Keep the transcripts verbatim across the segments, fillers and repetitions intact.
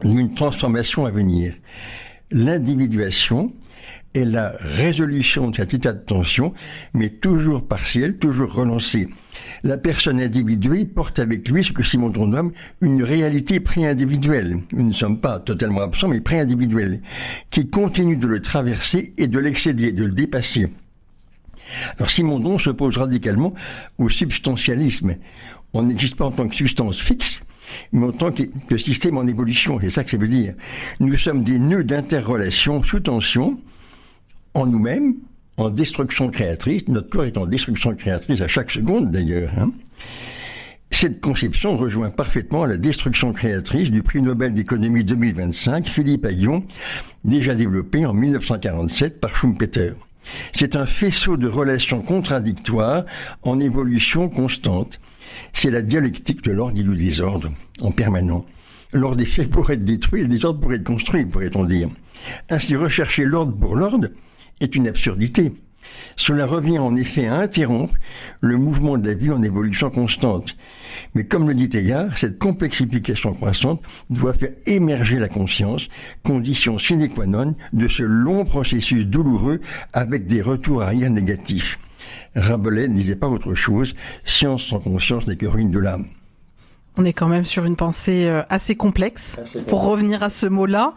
d'une transformation à venir. L'individuation est la résolution de cet état de tension, mais toujours partielle, toujours relancée. La personne individuée porte avec lui ce que Simondon nomme une réalité pré-individuelle. Nous ne sommes pas totalement absents, mais pré-individuelle, qui continue de le traverser et de l'excéder, de le dépasser. Alors Simondon s'oppose radicalement au substantialisme. On n'existe pas en tant que substance fixe, mais en tant que, que système en évolution. C'est ça que ça veut dire. Nous sommes des nœuds d'interrelation sous tension, en nous-mêmes, en destruction créatrice. Notre corps est en destruction créatrice à chaque seconde d'ailleurs. Hein. Cette conception rejoint parfaitement la destruction créatrice du prix Nobel d'économie deux mille vingt-cinq, Philippe Aghion, déjà développé en dix-neuf cent quarante-sept par Schumpeter. C'est un faisceau de relations contradictoires en évolution constante. C'est la dialectique de l'ordre et du désordre, en permanent. L'ordre est fait pour être détruit et le désordre pour être construit, pourrait-on dire. Ainsi, rechercher l'ordre pour l'ordre est une absurdité. Cela revient en effet à interrompre le mouvement de la vie en évolution constante. Mais comme le dit Égard, cette complexification croissante doit faire émerger la conscience, condition sine qua non de ce long processus douloureux avec des retours arrière négatifs. Rabelais ne disait pas autre chose, science sans conscience n'est que ruine de l'âme. On est quand même sur une pensée assez complexe, assez pour revenir à ce mot-là.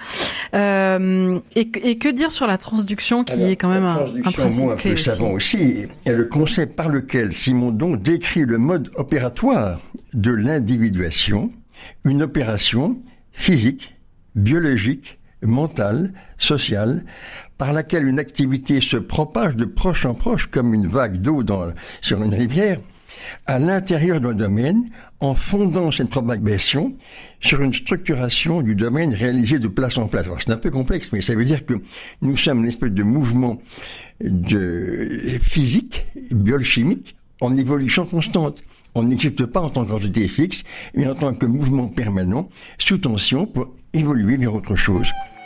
Euh, et, et que dire sur la transduction, qui Alors, est quand même un, un principe mot un clé peu aussi. savant aussi, est le concept par lequel Simondon décrit le mode opératoire de l'individuation, une opération physique, biologique, mentale, sociale, par laquelle une activité se propage de proche en proche comme une vague d'eau dans, sur une rivière, à l'intérieur d'un domaine, en fondant cette propagation sur une structuration du domaine réalisée de place en place. Alors c'est un peu complexe, mais ça veut dire que nous sommes une espèce de mouvement de physique, biochimique, en évolution constante. On n'existe pas en tant qu'entité fixe, mais en tant que mouvement permanent, sous tension, pour évoluer vers autre chose.